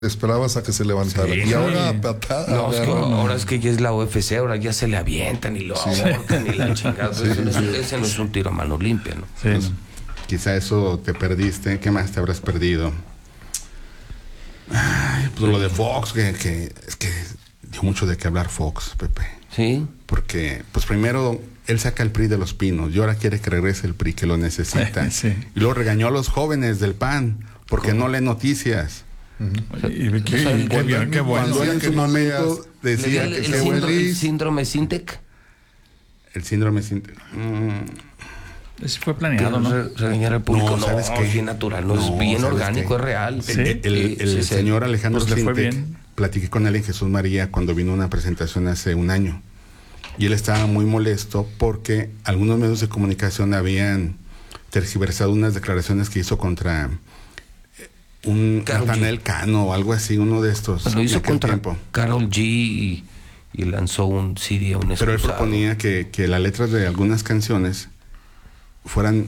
esperabas a que se levantara. Sí, y ahora patada. No, ahora es que ya es la UFC, ahora ya se le avientan y lo ahorcan y la chingada. Ese no es un tiro a mano limpia, ¿no? Sí, pues, quizá eso te perdiste. ¿Qué más te habrás perdido? Ay, pues lo de Fox, que es que dio mucho de qué hablar Fox, Pepe. Sí. Porque, pues primero, él saca el PRI de los Pinos y ahora quiere que regrese el PRI, que lo necesita. Sí. Y luego regañó a los jóvenes del PAN porque no leen noticias. Qué bueno. Cuando en su momento decía que el síndrome Sintec. El síndrome Sintec. Ese fue planeado, ¿no? Regañar al público. No, ¿sabes qué? Es bien natural, no es bien orgánico, es real. Sí. El señor Alejandro Pues le fue Sintec, bien. platiqué con él en Jesús María cuando vino a una presentación hace un año. Y él estaba muy molesto porque algunos medios de comunicación habían tergiversado unas declaraciones que hizo contra un Nathaniel Cano o algo así, uno de estos. Lo hizo contra Karol G y lanzó un CD a un excusado. Pero él proponía que las letras de algunas canciones fueran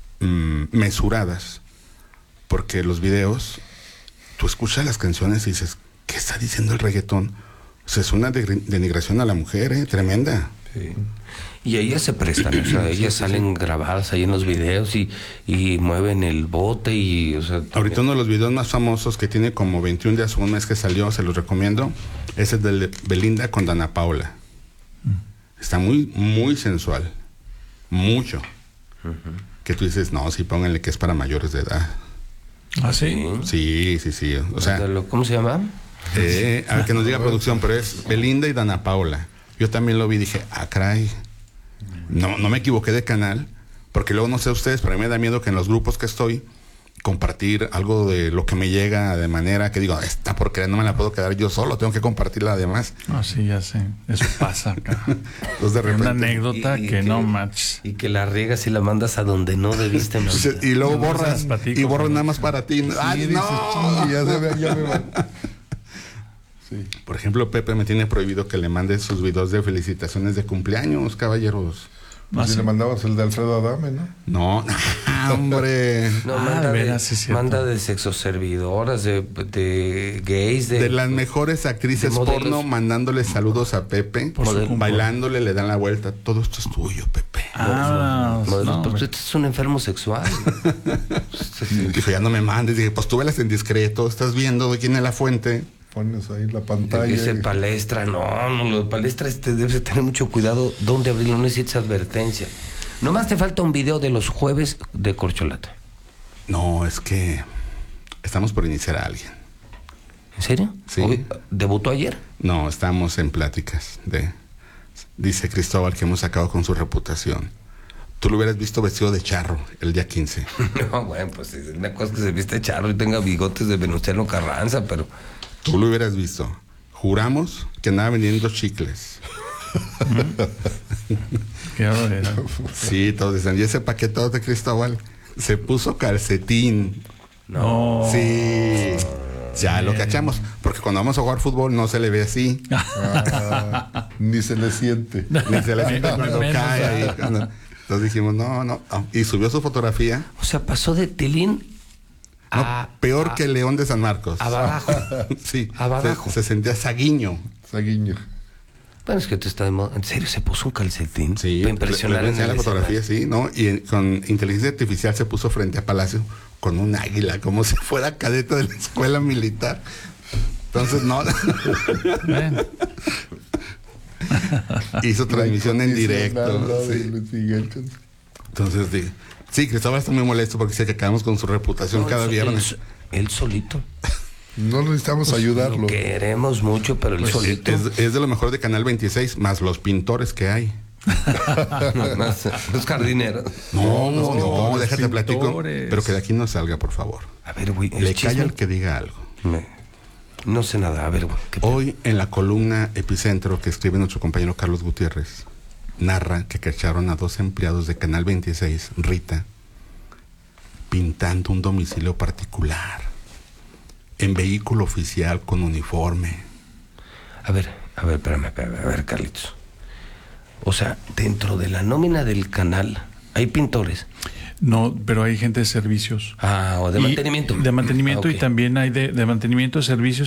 mesuradas, porque los videos, tú escuchas las canciones y dices, ¿qué está diciendo el reggaetón? O sea, es una denigración a la mujer, tremenda. Sí. Y ellas se prestan, o sea, ellas salen grabadas ahí en los videos y mueven el bote y, o sea... Ahorita uno de los videos más famosos que tiene como 21 días o un mes que salió, se los recomiendo, es el de Belinda con Dana Paola. Está muy, muy sensual. Mucho. Que tú dices, no, sí, pónganle que es para mayores de edad. ¿Ah, sí? Sí. O sea, ¿cómo se llama? A ver que nos diga producción, pero es Belinda y Dana Paola. Yo también lo vi y dije, caray. No me equivoqué de canal, porque luego no sé ustedes, pero a mí me da miedo que en los grupos que estoy, compartir algo de lo que me llega de manera que digo, esta porque no me la puedo quedar yo solo, tengo que compartirla además. Ah, sí, ya sé. Eso pasa acá. Entonces de repente, una anécdota que no match. Y que la riegas y la mandas a donde no debiste mandar. Y luego borras, platico, y borras nada más para ti. ¡Ay, dices, no! Ya me van. Sí. Por ejemplo, Pepe me tiene prohibido que le mande sus videos de felicitaciones de cumpleaños, caballeros. Pues si le mandabas el de Alfredo Adame, ¿no? No, hombre. No, manda de sexoservidoras, de gays, de las mejores actrices porno, mandándole saludos a Pepe, bailándole, le dan la vuelta. Todo esto es tuyo, Pepe. Pues este es un enfermo sexual. Dijo, ya no me mandes. Dije, pues tú velas en discreto, estás viendo quién es la fuente. Pones ahí la pantalla. Dice palestra, no, lo de palestra debes tener mucho cuidado dónde abrirlo, no necesitas advertencia. Nomás te falta un video de los jueves de Corcholata. No, es que estamos por iniciar a alguien. ¿En serio? Sí. ¿Debutó ayer? No, estamos en pláticas dice Cristóbal que hemos acabado con su reputación. Tú lo hubieras visto vestido de charro el día 15. No, bueno, pues es una cosa que se viste charro y tenga bigotes de Venustiano Carranza, pero... Tú lo hubieras visto. Juramos que andaba vendiendo chicles. Qué barbaridad. Sí, todos dicen, ¿y ese paquetón de Cristóbal? Se puso calcetín. No. Sí. Ya lo cachamos. Porque cuando vamos a jugar fútbol no se le ve así. Ni se le siente. Ni se le siente cuando cae ahí. Entonces dijimos, no. Y subió su fotografía. O sea, pasó de Tilín peor que León de San Marcos. Abajo. Sí. Abajo. Se sentía saguiño. Bueno, es que tú estás de moda. ¿En serio se puso un calcetín? Sí. Para impresionar en la fotografía, sí, ¿no? Y con inteligencia artificial se puso frente a Palacio con un águila, como si fuera cadete de la escuela militar. Entonces, no. Hizo transmisión en directo. Sí. Entonces, sí, Cristóbal está muy molesto porque dice que acabamos con su reputación cada viernes. Él solito. No necesitamos ayudarlo. Lo queremos mucho, pero él solito. Es de lo mejor de Canal 26, más los pintores que hay. Más los jardineros. No, déjate platico. Pero que de aquí no salga, por favor. A ver, güey. Le calla al que diga algo. No sé nada, a ver, güey. Hoy en la columna Epicentro que escribe nuestro compañero Carlos Gutiérrez, narra que cacharon a 2 empleados de Canal 26, Rita, pintando un domicilio particular, en vehículo oficial con uniforme. A ver, espérame, a ver, Carlitos. O sea, dentro de la nómina del canal hay pintores. No, pero hay gente de servicios. O de mantenimiento. De mantenimiento, ok. y también hay de mantenimiento de servicios.